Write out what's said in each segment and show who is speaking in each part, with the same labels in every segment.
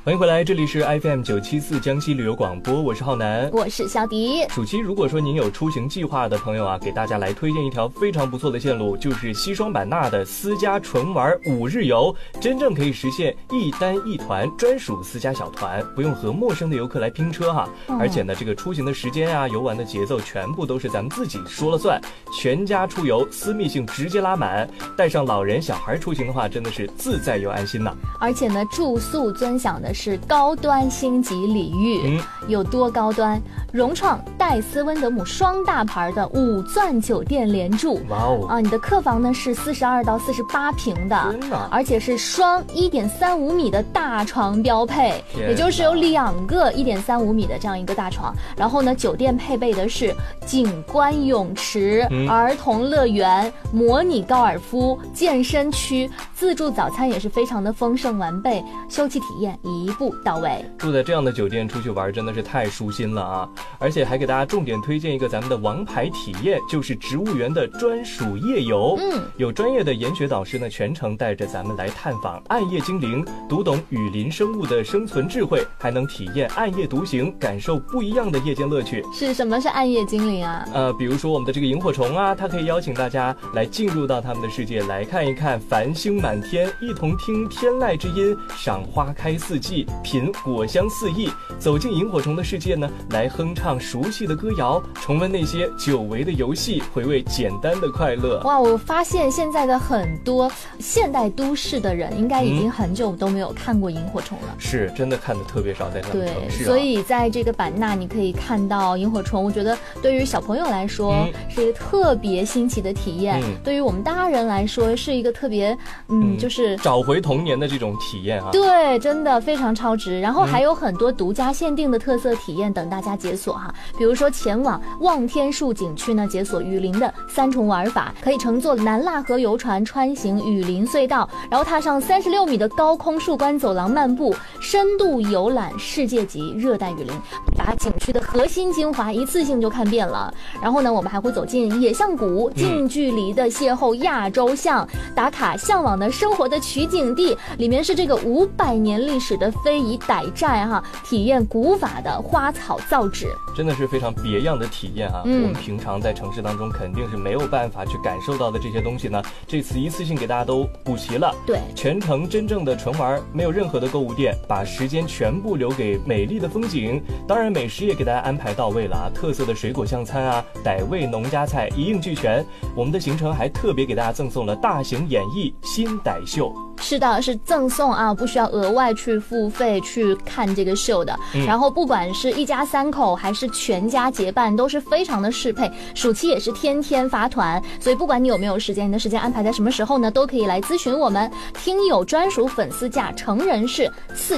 Speaker 1: 欢迎回来，这里是 FM974 江西旅游广播，我是浩南，
Speaker 2: 我是小迪。
Speaker 1: 暑期如果说您有出行计划的朋友啊，给大家来推荐一条非常不错的线路，就是西双版纳的私家纯玩5日游，真正可以实现一单一团专属私家小团，不用和陌生的游客来拼车哈。而且呢，这个出行的时间啊，游玩的节奏全部都是咱们自己说了算，全家出游，私密性直接拉满，带上老人小孩出行的话，真的是自在又安心呐。
Speaker 2: 而且呢，住宿尊享的是高端星级礼遇，有多高端？融创戴斯温德姆双大牌的5钻酒店连住，
Speaker 1: 哇哦
Speaker 2: 啊！你的客房呢是42到48平的，而且是双1.35米的大床标配，也就是有2个1.35米的这样一个大床。然后呢，酒店配备的是景观泳池、儿童乐园、模拟高尔夫、健身区，自助早餐也是非常的丰盛完备，休憩体验一步到位。
Speaker 1: 住在这样的酒店出去玩真的是太舒心了啊！而且还给大家重点推荐一个咱们的王牌体验，就是植物园的专属夜游。有专业的研学导师呢，全程带着咱们来探访暗夜精灵，读懂雨林生物的生存智慧，还能体验暗夜独行，感受不一样的夜间乐趣。
Speaker 2: 什么是暗夜精灵啊？
Speaker 1: 比如说我们的这个萤火虫啊，它可以邀请大家来进入到他们的世界，来看一看繁星满天，一同听天籁之音，赏花开四季，品果香四溢。走进萤火虫的世界呢，来哼唱熟悉的歌谣，重温那些久违的游戏，回味简单的快乐。
Speaker 2: 哇，我发现现在的很多现代都市的人应该已经很久都没有看过萤火虫了。
Speaker 1: 是真的看得特别少，在咱们城市
Speaker 2: 所以在这个版纳你可以看到萤火虫，我觉得对于小朋友来说是一个特别新奇的体验，对于我们大人来说是一个特别就是
Speaker 1: 找回童年的这种体验啊。
Speaker 2: 对，真的非常超值。然后还有很多独家限定的特色体验等大家解锁哈，比如说前往望天树景区呢，解锁雨林的3重玩法，可以乘坐南腊河游船穿行雨林隧道，然后踏上36米的高空树冠走廊漫步，深度游览世界级热带雨林，把景区的核心精华一次性就看遍了。然后呢，我们还会走进野象谷，近距离的邂逅亚洲象，打卡向往的生活的取景地，里面是这个500年历史的非遗傣寨哈，体验古法的花草造纸，
Speaker 1: 真的是非常别样的体验啊。我们平常在城市当中肯定是没有办法去感受到的这些东西呢，这次一次性给大家都补齐了。
Speaker 2: 对，
Speaker 1: 全程真正的纯玩，没有任何的购物店，把时间全部留给美丽的风景，当然美食也给大家安排到位了啊，特色的水果象餐啊，傣味农家菜一应俱全。我们的行程还特别给大家赠送了大型演绎新傣秀。
Speaker 2: 是的，是赠送啊，不需要额外去付费去看这个秀的。然后不管是一家3口还是全家结伴，都是非常的适配。暑期也是天天发团，所以不管你有没有时间，你的时间安排在什么时候呢，都可以来咨询我们。听友专属粉丝价，成人是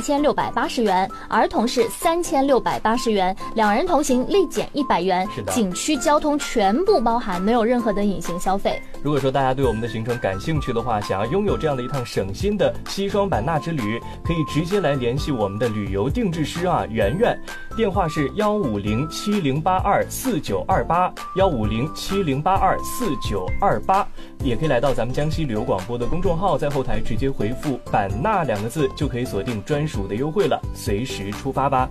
Speaker 2: 4680元，儿童是3680元，2人同行立减100元。景区交通全部包含，没有任何的隐形消费。
Speaker 1: 如果说大家对我们的行程感兴趣的话，想要拥有这样的一趟省心的西双版纳之旅，可以直接来联系我们的旅游定制师啊，圆圆，电话是15070824928，15070824928，也可以来到咱们江西旅游广播的公众号，在后台直接回复版纳2个字，就可以锁定专属的优惠了，随时出发吧。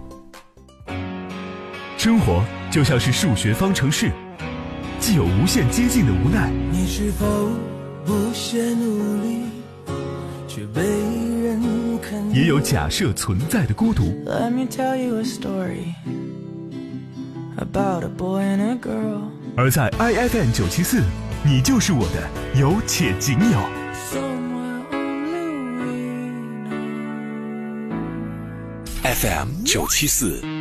Speaker 3: 生活就像是数学方程式，既有无限接近的无奈，
Speaker 4: 你是否不懈努力，却被人看低，
Speaker 3: 也有假设存在的孤独。
Speaker 4: Let me tell you a story about a boy and a girl。
Speaker 3: 而在 IFM974， 你就是我的有且仅有。
Speaker 4: Somewhere only we know。
Speaker 3: FM974